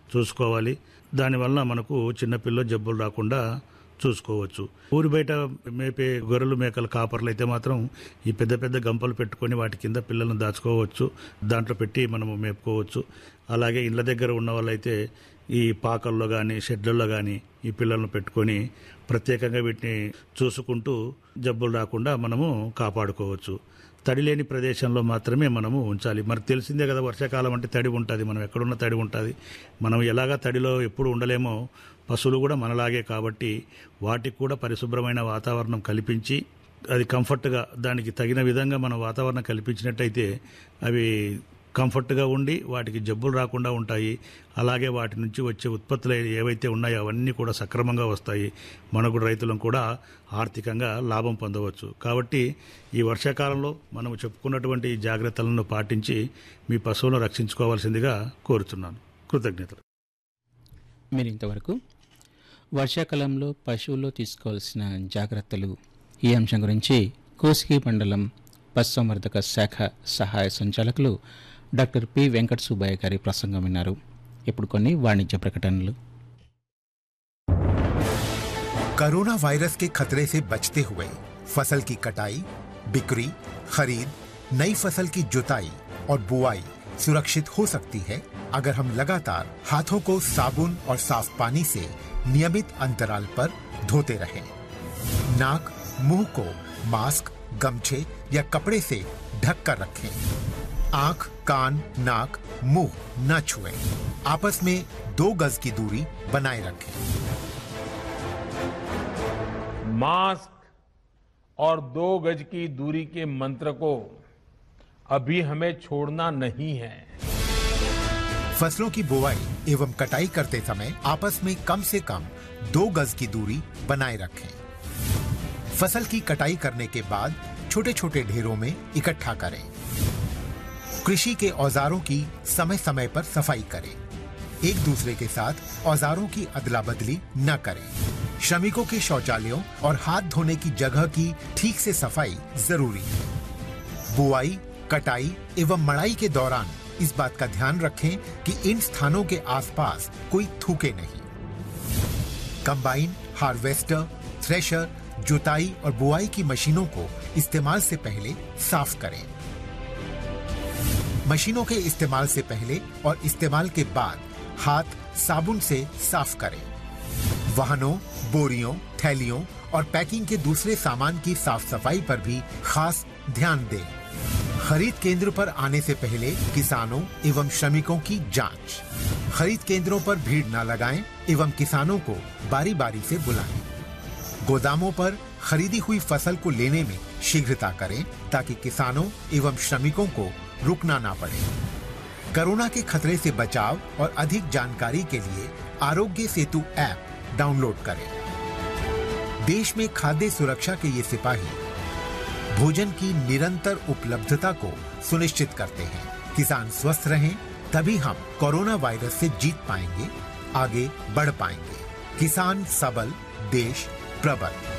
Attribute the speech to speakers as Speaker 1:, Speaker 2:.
Speaker 1: చూసుకోవాలి. దానివల్ల మనకు చిన్నపిల్ల జబ్బులు రాకుండా చూసుకోవచ్చు. ఊరి బయట మేపే గొర్రెలు మేకల కాపర్లు అయితే మాత్రం ఈ పెద్ద పెద్ద గంపలు పెట్టుకొని వాటి కింద పిల్లలను దాచుకోవచ్చు, దాంట్లో పెట్టి మనము మేపుకోవచ్చు. అలాగే ఇళ్ళ దగ్గర ఉన్న వాళ్ళైతే ఈ పాకల్లో కానీ షెడ్లలో కానీ ఈ పిల్లలను పెట్టుకొని ప్రత్యేకంగా వీటిని చూసుకుంటూ జబ్బులు రాకుండా మనము కాపాడుకోవచ్చు. తడి లేని ప్రదేశంలో మాత్రమే మనము ఉంచాలి. మరి తెలిసిందే కదా, వర్షాకాలం అంటే తడి ఉంటుంది, మనం ఎక్కడున్న తడి ఉంటుంది. మనం ఎలాగా తడిలో ఎప్పుడు ఉండలేమో పశువులు కూడా మనలాగే, కాబట్టి వాటికి కూడా పరిశుభ్రమైన వాతావరణం కల్పించి అది కంఫర్ట్గా దానికి తగిన విధంగా మనం వాతావరణం కల్పించినట్టయితే అవి కంఫర్ట్గా ఉండి వాటికి జబ్బులు రాకుండా ఉంటాయి. అలాగే వాటి నుంచి వచ్చే ఉత్పత్తులు ఏవైతే ఉన్నాయో అవన్నీ కూడా సక్రమంగా వస్తాయి. మనకు రైతులను కూడా ఆర్థికంగా లాభం పొందవచ్చు. కాబట్టి ఈ వర్షాకాలంలో మనం చెప్పుకున్నటువంటి జాగ్రత్తలను పాటించి మీ పశువులను రక్షించుకోవాల్సిందిగా కోరుతున్నాను. కృతజ్ఞతలు.
Speaker 2: మీరు ఇంతవరకు వర్షాకాలంలో పశువుల్లో తీసుకోవాల్సిన జాగ్రత్తలు ఈ అంశం గురించి కోసిగి మండలం పశుసంవర్ధక శాఖ సహాయ సంచాలకులు డాక్టర్ పి వెంకట సుబ్బయ్య గారి ప్రసంగం విన్నారు. ఇప్పుడు కొన్ని వాణిజ్య ప్రకటనలు.
Speaker 3: कोरोना वायरस के खतरे से बचते हुए फसल की कटाई, बिक्री, खरीद, नई फसल की जुताई और बुआई सुरक्षित हो सकती है अगर हम लगातार हाथों को साबुन और साफ पानी से नियमित अंतराल पर धोते रहें। नाक, मुंह को मास्क, गमछे या कपड़े से ढक कर रखें। आंख, कान, नाक, मुंह न छुएं। आपस में 2 गज की दूरी बनाए रखें।
Speaker 4: मास्क और 2 गज की दूरी के मंत्र को अभी हमें छोड़ना नहीं है।
Speaker 3: फसलों की बुवाई एवं कटाई करते समय आपस में कम से कम 2 गज की दूरी बनाए रखें। फसल की कटाई करने के बाद छोटे छोटे ढेरों में इकट्ठा करें। कृषि के औजारों की समय समय पर सफाई करें। एक दूसरे के साथ औजारों की अदला बदली न करें। श्रमिकों के शौचालयों और हाथ धोने की जगह की ठीक से सफाई जरूरी है। बुआई, कटाई एवं मड़ाई के दौरान इस बात का ध्यान रखें कि इन स्थानों के आसपास कोई थूके नहीं। कंबाइन, हार्वेस्टर, थ्रेशर, जुताई और बुआई की मशीनों को इस्तेमाल से पहले साफ करें। मशीनों के इस्तेमाल से पहले और इस्तेमाल के बाद हाथ साबुन से साफ करें। वाहनों, बोरियों, थैलियों और पैकिंग के दूसरे सामान की साफ सफाई पर भी खास ध्यान दें। खरीद केंद्र पर आने से पहले किसानों एवं श्रमिकों की जांच। खरीद केंद्रों पर भीड़ न लगाएं एवं किसानों को बारी बारी से बुलाएं। गोदामों पर खरीदी हुई फसल को लेने में शीघ्रता करें ताकि किसानों एवं श्रमिकों को रुकना ना पड़े। कोरोना के खतरे से बचाव और अधिक जानकारी के लिए आरोग्य सेतु ऐप डाउनलोड करें। देश में खाद्य सुरक्षा के ये सिपाही भोजन की निरंतर उपलब्धता को सुनिश्चित करते हैं। किसान स्वस्थ रहें तभी हम कोरोना वायरस से जीत पाएंगे, आगे बढ़ पाएंगे। किसान सबल, देश प्रबल।